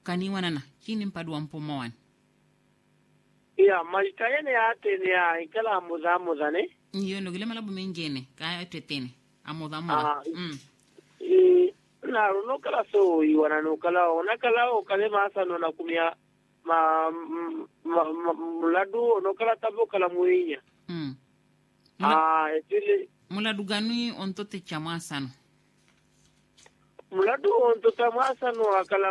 kaniwanana kini mpadu wa mpomoan ya malikayene ate ne ya ikala muza ne iyo no gile malabu mengene kaya tetene amoda na runo kala so iwana no kala ona kala o kale masa no na kumia muladu no kala tabo kala muinya etile muladu gani ontote chamasa no muladu ontote chamasa no akala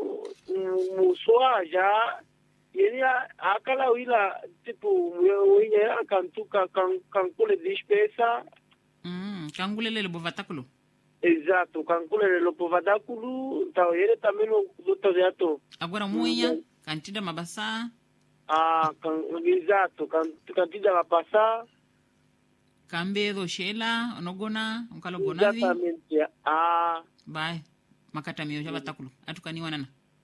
muswaja yeni akala wila tipo muinya kantuka kankule dispesa kangule lele bovatakulo exato kankule lele bovatakulo tawere tameno kuto yato agora muinya kantida mabasa exato kantida mabasa kambedo shela onogona onkalo gonavi exactamente bye makata miyo jabatakulu atukani wanana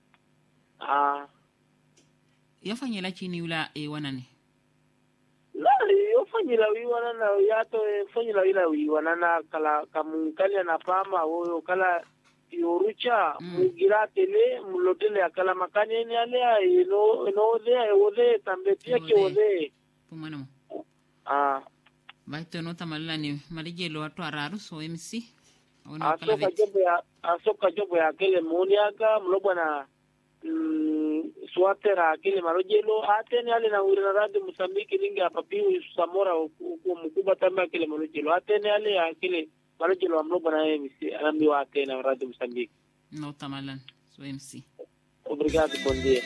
yafanyela chini yula wanane yofanyila wiwanana yato fanyila wila wiwanana kala kamunkali na pama woyo kala yorucha mugira tele mulotele akala makani ni ale no de ode tambe pia ke ode pomano baito no tamalala ni marijelo watu araru so MC ona kala asoka jobo ya kele moniaka mlobwana suatera akile marojelo atene ale na urina radio Mozambique ninga papiu Samora ku mkuba tamba akile marojelo atene ale akile marojelo amloba na MC anambi wa atene radio Mozambique no tamalan so MC obrigado bom dia